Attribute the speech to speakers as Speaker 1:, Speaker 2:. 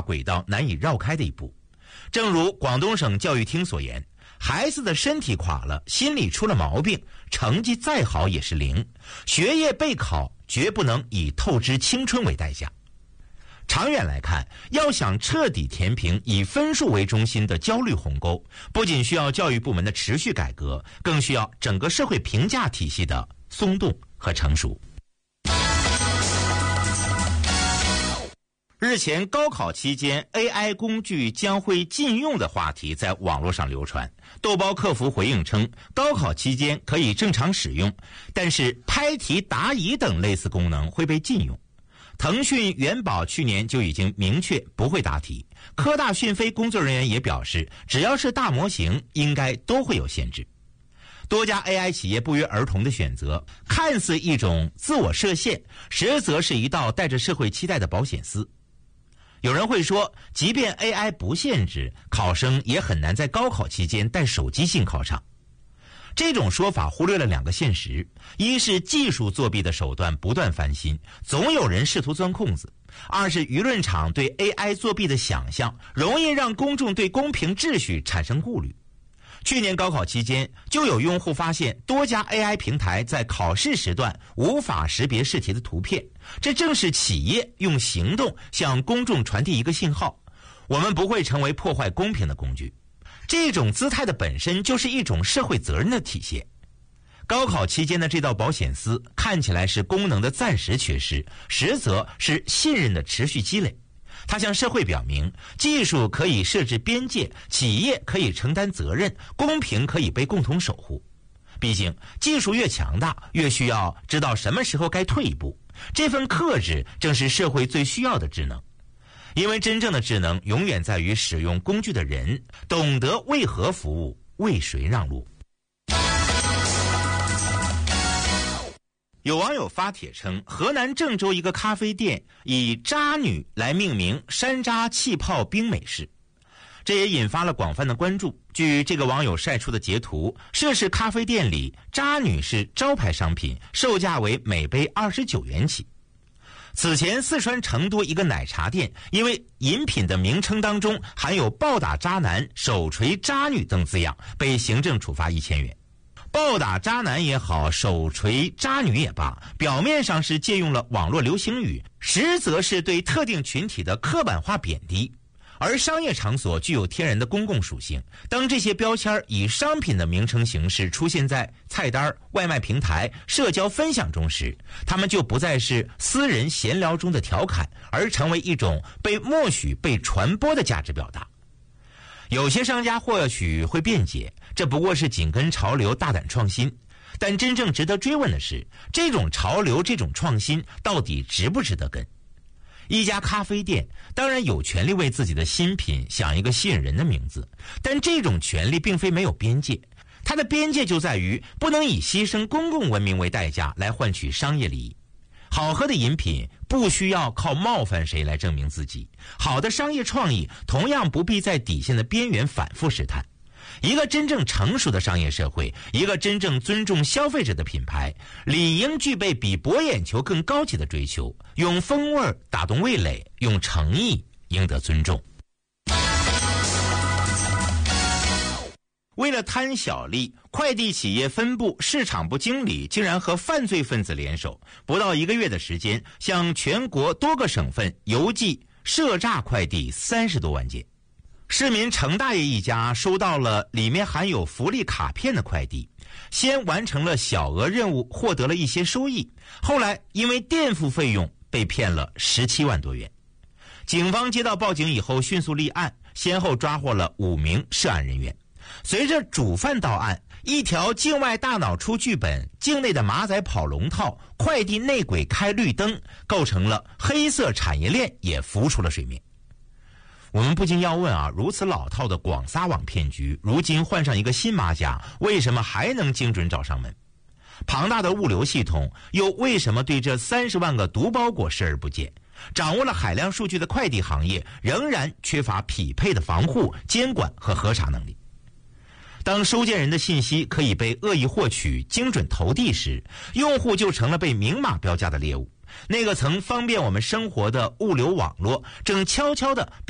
Speaker 1: 轨道难以绕开的一步。正如广东省教育厅所言，孩子的身体垮了，心理出了毛病，成绩再好也是零，学业备考绝不能以透支青春为代价。长远来看，要想彻底填平以分数为中心的焦虑鸿沟，不仅需要教育部门的持续改革，更需要整个社会评价体系的松动和成熟。日前，高考期间 AI 工具将会禁用的话题在网络上流传。豆包客服回应称，高考期间可以正常使用，但是拍题答疑等类似功能会被禁用。腾讯、元宝去年就已经明确不会答题，科大讯飞工作人员也表示，只要是大模型应该都会有限制。多家 AI 企业不约而同的选择，看似一种自我设限，实则是一道带着社会期待的保险丝。有人会说，即便 AI 不限制，考生也很难在高考期间带手机进考场。这种说法忽略了两个现实：一是技术作弊的手段不断翻新，总有人试图钻空子；二是舆论场对 AI 作弊的想象，容易让公众对公平秩序产生顾虑。去年高考期间，就有用户发现多家 AI 平台在考试时段无法识别试题的图片，这正是企业用行动向公众传递一个信号：我们不会成为破坏公平的工具。这种姿态的本身就是一种社会责任的体现。高考期间的这道保险丝看起来是功能的暂时缺失，实则是信任的持续积累。它向社会表明，技术可以设置边界，企业可以承担责任，公平可以被共同守护。毕竟，技术越强大，越需要知道什么时候该退一步。这份克制正是社会最需要的智能。因为真正的智能永远在于使用工具的人，懂得为何服务，为谁让路。有网友发帖称，河南郑州一个咖啡店以渣女来命名山楂气泡冰美式，这也引发了广泛的关注。据这个网友晒出的截图，涉事咖啡店里渣女是招牌商品，售价为每杯29元起。此前，四川成都一个奶茶店因为饮品的名称当中含有暴打渣男、手锤渣女等字样，被行政处罚1000元。暴打渣男也好，手锤渣女也罢，表面上是借用了网络流行语，实则是对特定群体的刻板化贬低。而商业场所具有天然的公共属性，当这些标签以商品的名称形式出现在菜单、外卖平台、社交分享中时，它们就不再是私人闲聊中的调侃，而成为一种被默许、被传播的价值表达。有些商家或许会辩解，这不过是紧跟潮流、大胆创新。但真正值得追问的是，这种潮流、这种创新到底值不值得跟？一家咖啡店当然有权利为自己的新品想一个吸引人的名字，但这种权利并非没有边界，它的边界就在于不能以牺牲公共文明为代价来换取商业利益。好喝的饮品不需要靠冒犯谁来证明自己，好的商业创意同样不必在底线的边缘反复试探。一个真正成熟的商业社会，一个真正尊重消费者的品牌，理应具备比博眼球更高级的追求，用风味打动味蕾，用诚意赢得尊重。为了贪小利，快递企业分部市场部经理竟然和犯罪分子联手，不到1个月的时间，向全国多个省份邮寄涉诈快递30多万件。市民程大爷一家收到了里面含有福利卡片的快递，先完成了小额任务，获得了一些收益，后来因为垫付费用被骗了17万多元。警方接到报警以后迅速立案，先后抓获了5名涉案人员。随着主犯到案，一条境外大脑出剧本，境内的马仔跑龙套，快递内鬼开绿灯，构成了黑色产业链也浮出了水面。我们不禁要问啊，如此老套的广撒网骗局，如今换上一个新马甲，为什么还能精准找上门？庞大的物流系统又为什么对这30万个毒包裹视而不见？掌握了海量数据的快递行业仍然缺乏匹配的防护、监管和核查能力。当收件人的信息可以被恶意获取、精准投递时，用户就成了被明码标价的猎物。那个曾方便我们生活的物流网络，正悄悄地